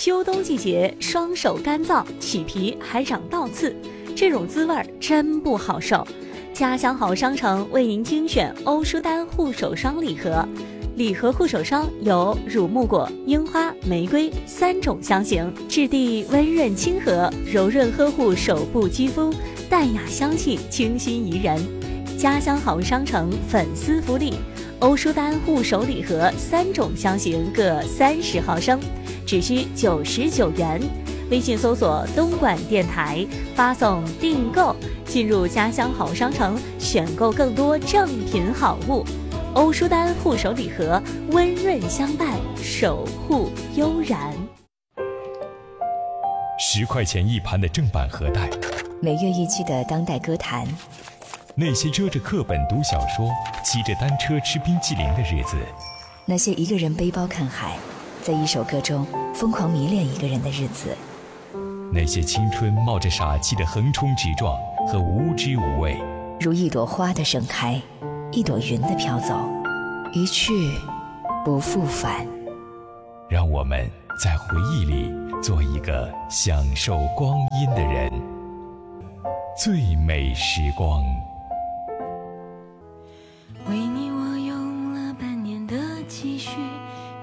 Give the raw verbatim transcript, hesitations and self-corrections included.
秋冬季节双手干燥，起皮还长倒刺，这种滋味真不好受。家乡好商城为您精选欧舒丹护手霜礼盒，礼盒护手霜有乳木果、樱花、玫瑰三种香型，质地温润亲和，柔润呵护手部肌肤，淡雅香气清新宜人。家乡好商城粉丝福利，欧舒丹护手礼盒三种香型各三十毫升，只需九十九元。微信搜索东莞电台，发送订购，进入家乡好商城，选购更多正品好物。欧舒丹护手礼盒，温润相伴，守护悠然。 十块钱一盘的正版盒带， 每月一期的当代歌坛， 那些遮着课本读小说、骑着单车吃冰淇淋的日子， 那些一个人背包看海，在一首歌中疯狂迷恋一个人的日子， 那些青春冒着傻气的横冲直撞和无知无畏， 如一朵花的盛开，一朵云的飘走，一去不复返。 让我们在回忆里做一个享受光阴的人。最美时光。 为你我用了半年的积蓄，